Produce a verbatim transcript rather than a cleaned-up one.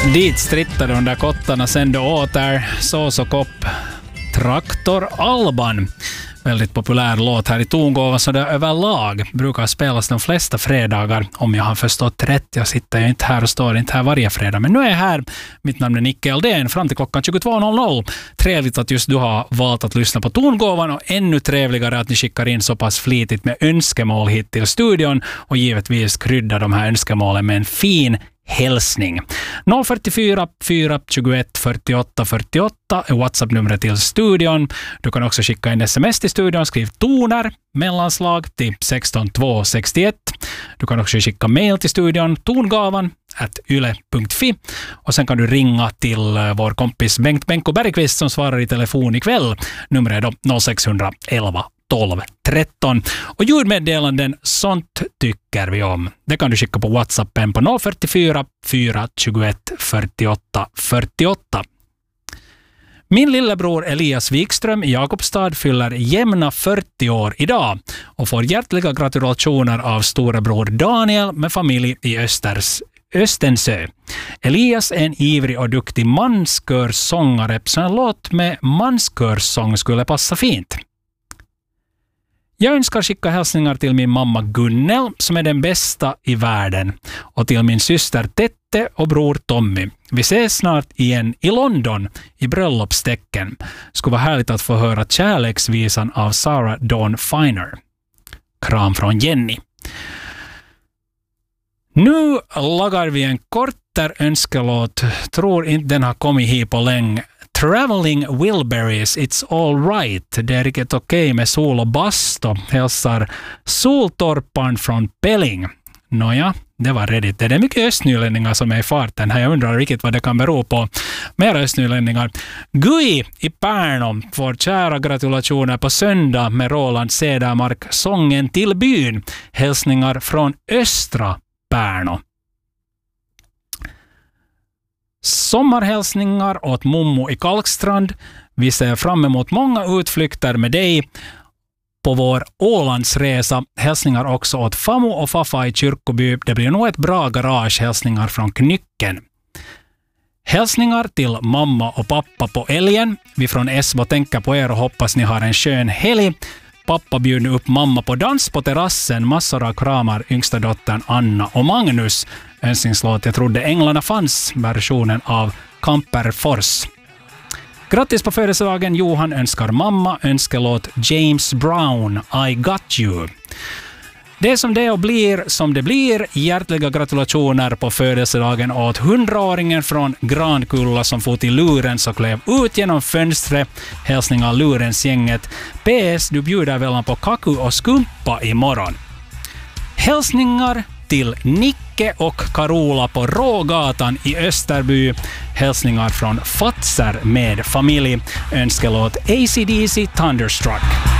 Dit strittade de där kottarna sen då åter sås och kopp Traktor Alban. Väldigt populär låt här i tongåvan, så det överlag brukar spelas de flesta fredagar, om jag har förstått rätt. Jag sitter ju inte här och står inte här varje fredag, men nu är jag här. Mitt namn är Nicke Eldén fram till klockan tjugotvå noll noll. Trevligt att just du har valt att lyssna på tongåvan, och ännu trevligare att ni skickar in så pass flitigt med önskemål hit till studion, och givetvis krydda de här önskemålen med en fin hälsning. noll fyrtiofyra fyra tjugoett fyrtioåtta fyrtioåtta är WhatsApp-numret till studion. Du kan också skicka in sms till studion. Skriv toner, mellanslag till sexton två sextioett. Du kan också skicka mail till studion, tongavan at yle punkt fi. Och sen kan du ringa till vår kompis Bengt Benko Bergqvist som svarar i telefon ikväll. Numret är då noll sex elva tolv tretton. Och ljudmeddelanden, sånt tycker vi om. Det kan du skicka på WhatsAppen på noll fyrtiofyra fyra tjugoett fyrtioåtta fyrtioåtta. Min lillebror Elias Wikström i Jakobstad fyller jämna fyrtio år idag och får hjärtliga gratulationer av storebror Daniel med familj i Östers Östensö. Elias är en ivrig och duktig manskörsångare, så en låt med manskörsång skulle passa fint. Jag önskar skicka hälsningar till min mamma Gunnel som är den bästa i världen, och till min syster Tette och bror Tommy. Vi ses snart igen i London i bröllopstecken. Skulle vara härligt att få höra kärleksvisan av Sarah Dawn Finer. Kram från Jenny. Nu lagar vi en kortare önskelåt. Tror inte den har kommit hit på länge. Traveling Wilburys, It's All Right. Det är riktigt okej okay med sol och basto. Hälsar Soltorpan från Pelling. Nåja, det var redigt. Det är mycket östnylänningar som är i farten här. Jag undrar riktigt vad det kan bero på. Mer östnylänningar. Gui i Pärnom får kära gratulationer på söndag med Roland Cedermark, sången till byn. Hälsningar från östra Pärno. Sommarhälsningar åt Mommo i Kalkstrand. Vi ser fram emot många utflykter med dig på vår Ålandsresa. Hälsningar också åt Famo och Fafa i Kyrkoby. Det blir nog ett bra garage. Hälsningar från Knycken. Hälsningar till mamma och pappa på Älgen. Vi från Esbo tänker på er och hoppas ni har en skön helg. Pappa bjuder upp mamma på dans på terrassen. Massor av kramar, yngsta dottern Anna och Magnus. Önskningslåt Jag trodde änglarna fanns, versionen av Kamperfors. Grattis på födelsedagen. Johan önskar mamma önskelåt James Brown, I Got You. Det som det och blir som det blir. Hjärtliga gratulationer på födelsedagen åt hundraåringen från Grankulla som får till Lurens och klev ut genom fönstret. Hälsningar Lurens gänget. P S, du bjuder väl på kaku och skumpa imorgon. Hälsningar till Nicke och Carola på Rågatan i Österby. Hälsningar från Fatser med familj. Önskelåt A C D C Thunderstruck.